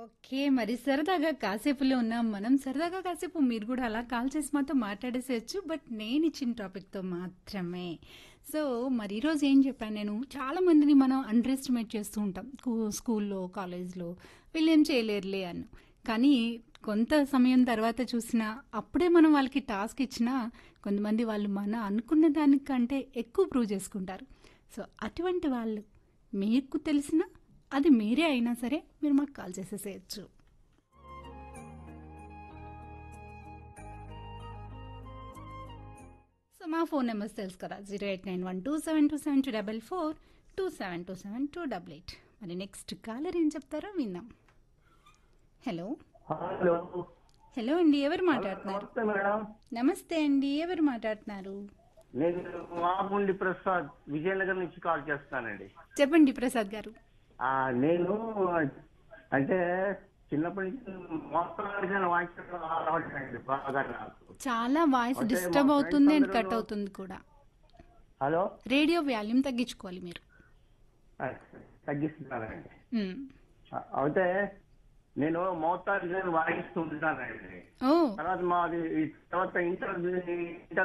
Okay. మరి సరదాగా కాసేపులో ఉన్నాం మనం. సరదాగా కాసేపు మీరు గూడా అలా కాల్ చేసి మాతో మాట్లాడేసేయొచ్చు. బట్ నేనిచ్చిన టాపిక్‌తో మాత్రమే. సో, మరి ఈరోజు ఏం చెప్పాను నేను, చాలా మందిని మనం అండర్ ఎస్టిమేట్ చేస్తూ ఉంటాం. స్కూల్లో, కాలేజ్‌లో వీళ్ళేం చేయలేరులే అని. కానీ కొంత సమయం తర్వాత చూసినా, అప్పుడే మనం వాళ్ళకి టాస్క్ ఇచ్చినా, కొంతమంది వాళ్ళు అనుకున్న దానికంటే ఎక్కువ ప్రూవ్ చేసుకుంటారు. సో, అటువంటి వాళ్ళు మీకు తెలిసిన అది మీరే అయినా సరే మీరు మాకు కాల్ చేసేసేయచ్చు. సో మా ఫోన్ నెంబర్స్ తెలుసు కదా, 089127272244, 27272288. మరి నెక్స్ట్ కాలర్ ఏం చెప్తారో విందాం. హలో. హలో. హలో అండి, ఎవరు హలో, మాట్లాడుతున్నారు? నమస్తే మేడం. నమస్తే అండి, ఎవరు మాట్లాడుతున్నారు? నేను మాగుండి ప్రసాద్ విజయనగరం నుంచి కాల్ చేస్తానండి. చెప్పండి ప్రసాద్ గారు. నేను అంటే చిన్నప్పటి నుంచి మోస్తరుగా వాయించడం అలవాటండి బాగా నాకు. చాలా వాయిస్ అంటే మా డిస్టర్బ్ ఫ్రెండ్స్ అవుతుంది అండ్ కట్ అందరూ. అవుతుంది కూడా. హలో. రేడియో వాల్యూమ్ తగ్గించుకోవాలి మీరు. ఆ, తగ్గిస్తున్నానండి. మ్. అయితే నేను మోతారుగా వాయిస్తుంటానండి. ఓ. తర్వాత మాది తర్వాత ఇంటర్